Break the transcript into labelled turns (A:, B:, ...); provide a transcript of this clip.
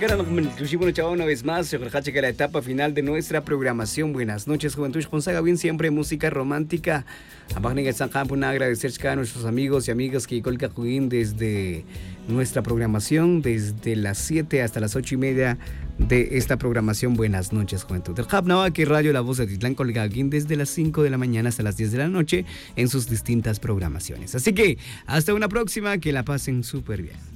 A: una vez más, que la etapa final de nuestra programación. Buenas noches, Juventud. Consaga bien siempre música romántica. Agradecer a nuestros amigos y amigas que colcan desde nuestra programación, desde las 7 hasta las 8:30 de esta programación. Buenas noches, Juventud. El Habnaba que Radio La Voz de Titlán colgaguín desde las 5 de la mañana hasta las 10 de la noche en sus distintas programaciones. Así que hasta una próxima, que la pasen súper bien.